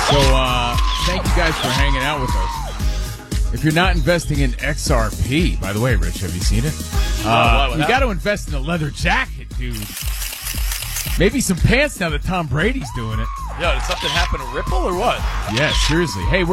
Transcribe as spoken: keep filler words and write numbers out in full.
So, uh, thank you guys for hanging out with us. If you're not investing in X R P, by the way, Rich, have you seen it? Uh, what, what you got to invest in a leather jacket, dude. Maybe some pants now that Tom Brady's doing it. Yo, did something happen to Ripple or what? Yeah, seriously. Hey, we're